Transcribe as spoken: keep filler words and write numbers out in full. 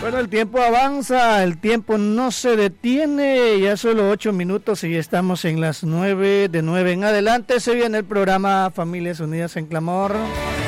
Bueno, el tiempo avanza, el tiempo no se detiene, ya solo ocho minutos y ya estamos en las nueve, de nueve en adelante se viene el programa Familias Unidas en Clamor.